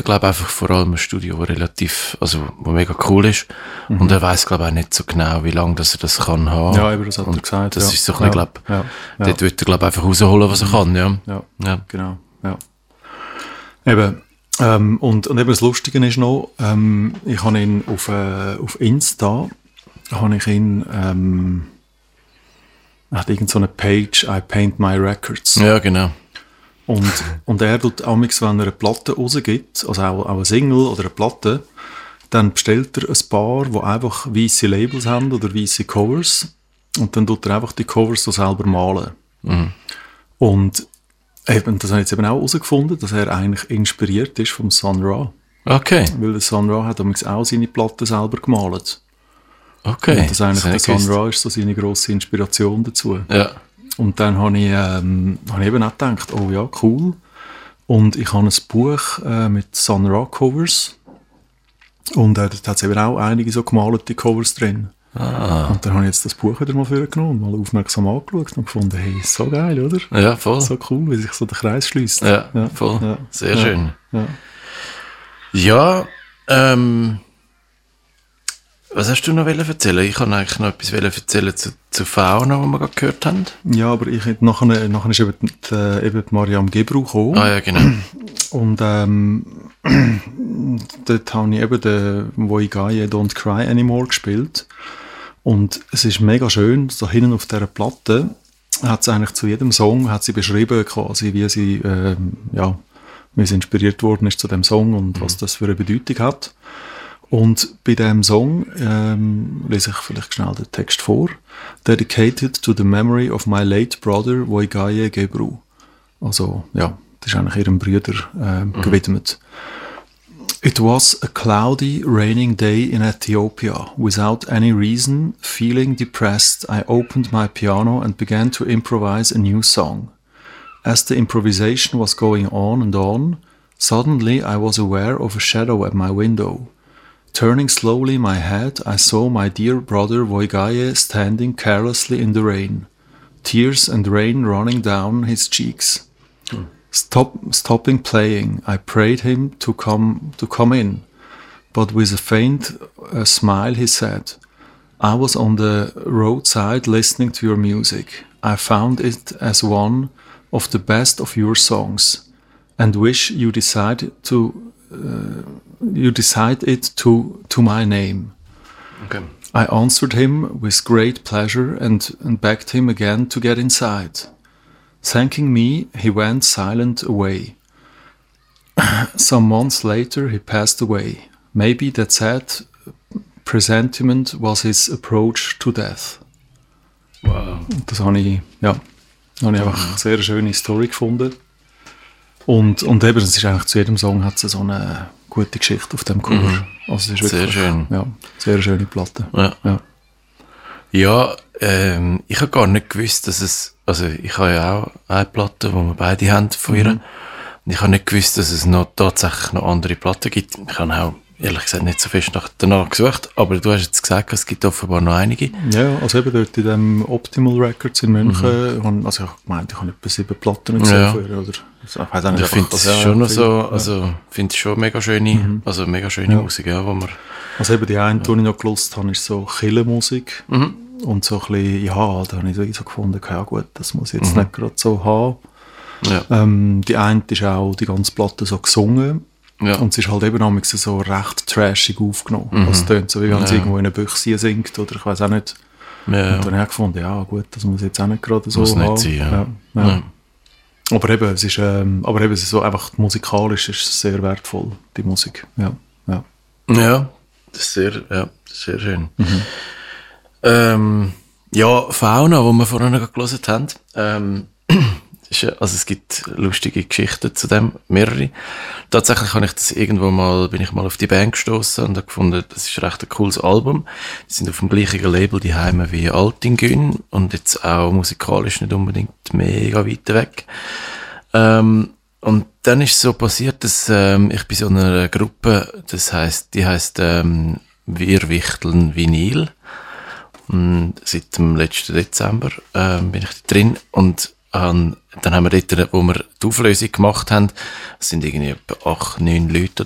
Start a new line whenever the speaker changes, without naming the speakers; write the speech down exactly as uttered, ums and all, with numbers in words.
glaube einfach vor allem ein Studio, das relativ, also, wo mega cool ist. Mhm. Und er weiss, glaube ich, auch nicht so genau, wie lange dass er das kann haben.
Ja, eben, das hat
und
er gesagt.
Das
ja.
ist so ein bisschen,
ja.
glaube
ja. ja.
dort wird er, glaube ich, einfach rausholen, was er kann, ja.
Ja,
ja.
genau, ja. Eben, ähm, und, und eben das Lustige ist noch, ähm, ich habe ihn auf, äh, auf Insta, habe ich ihn, ähm, er hat irgend so eine Page, I Paint My Records.
Ja, genau.
Und, und er tut amigs, wenn er eine Platte rausgibt, also auch, auch eine Single oder eine Platte, dann bestellt er ein paar, die einfach weisse Labels haben oder weisse Covers. Und dann tut er einfach die Covers so selber malen.
Mhm.
Und eben, das habe ich jetzt eben auch herausgefunden, dass er eigentlich inspiriert ist vom Sun Ra.
Okay.
Weil der Sun Ra hat amigs auch seine Platten selber gemalt.
Okay.
Und das eigentlich,
das
der Sun Ra ist so seine grosse Inspiration dazu.
Ja.
Und dann habe ich, ähm, habe ich eben auch gedacht, oh ja, cool. Und ich habe ein Buch äh, mit Sun Ra Covers. Und äh, da hat es eben auch einige so gemalte Covers drin.
Ah.
Und dann habe ich jetzt das Buch wieder mal vorgenommen und mal aufmerksam angeschaut und gefunden, hey, ist so geil, oder?
Ja, voll.
So cool, wie sich so der Kreis schließt.
Ja, ja, voll. Ja. Sehr
ja.
schön.
Ja,
ja ähm... Was hast du noch erzählen? Ich wollte eigentlich noch etwas erzählen zu, zu Fauna, was wir gerade gehört haben.
Ja, aber ich, nachher, nachher ist eben die, eben die Mariam Gebru gekommen.
Ah ja, genau.
Und ähm, dort habe ich eben den «Wo Gaia Don't Cry Anymore» gespielt. Und es ist mega schön, so hinten auf dieser Platte hat sie eigentlich zu jedem Song hat sie beschrieben, quasi, wie sie, ähm, ja, wie sie inspiriert worden ist zu dem Song und mhm. was das für eine Bedeutung hat. Und bei diesem Song ähm, lese ich vielleicht schnell den Text vor. «Dedicated to the memory of my late brother Woigaye Gebru». Also, ja, das ist eigentlich ihrem Bruder äh, mhm. gewidmet. «It was a cloudy, raining day in Ethiopia. Without any reason, feeling depressed, I opened my piano and began to improvise a new song. As the improvisation was going on and on, suddenly I was aware of a shadow at my window. Turning slowly my head, I saw my dear brother Woigaye standing carelessly in the rain, tears and rain running down his cheeks. Hmm. Stop, stopping playing, I prayed him to come to come in, but with a faint uh, smile he said, I was on the roadside listening to your music. I found it as one of the best of your songs, and wish you decided to uh, you decide it to to my name.
Okay.
I answered him with great pleasure and, and begged him again to get inside. Thanking me, he went silent away. Some months later, he passed away. Maybe that sad presentiment was his approach to death.
Wow.
Das habe ich, ja, habe ich einfach eine sehr schöne Story gefunden. Und, und eben, es ist eigentlich zu jedem Song hat es so eine gute Geschichte auf dem Cover.
Mhm.
Also es ist
sehr
wirklich,
schön.
Ja, sehr schöne Platte.
Ja,
ja.
ja ähm, ich habe gar nicht gewusst, dass es, also ich habe ja auch eine Platte, die wir beide haben von ihr. Mhm. Und ich habe nicht gewusst, dass es noch tatsächlich noch andere Platten gibt. Ich habe auch, ehrlich gesagt, nicht so fest nach, danach gesucht, aber du hast jetzt gesagt, es gibt offenbar noch einige.
Ja, also eben dort in dem Optimal Records in München, mhm. also ich habe gemeint, ich habe etwa sieben Platten gesehen
ja.
von ihr, oder? Also ich,
ich finde es
ja,
schon noch
viel,
so,
ja.
also finde ich schon mega schöne, mhm. also mega schöne
ja.
Musik, ja, wo man...
Also eben die eine, die ja. ich noch gelost habe, ist so Kirchenmusik
mhm.
und so ein bisschen, ja, da habe ich so gefunden, ja gut, das muss ich jetzt mhm. nicht gerade so haben.
Ja.
Ähm, die eine ist auch die ganze Platte so gesungen.
Ja.
Und es ist halt eben auch so recht trashig aufgenommen. Mhm. Also es tönt so, wie wenn es ja. irgendwo in einer Büchse singt oder ich weiß auch nicht.
Ja.
Und dann habe ich gefunden, ja gut, das muss jetzt auch nicht gerade so
muss
haben.
Nicht sein, ja.
Ja, ja.
Ja.
Aber eben, es ist, ähm, aber eben, es ist so einfach musikalisch ist es sehr wertvoll, die Musik. Ja, ja.
Ja, das ist sehr, ja, das ist sehr schön.
Mhm.
Ähm, ja, Fauna, die wir vorhin noch gelesen haben, ähm, ist, also es gibt lustige Geschichten zu dem, mehrere. Tatsächlich habe ich das irgendwo mal, bin ich mal auf die Band gestoßen und habe gefunden, das ist recht ein cooles Album. Die sind auf dem gleichen Label die Heime wie Altingün und jetzt auch musikalisch nicht unbedingt mega weit weg. Ähm, und dann ist so passiert, dass ähm, ich bei so einer Gruppe, das heisst, die heisst ähm, Wir wichteln Vinyl. Und seit dem letzten Dezember ähm, bin ich da drin und ähm, dann haben wir dort, wo wir die Auflösung gemacht haben, es sind irgendwie etwa acht, neun Leute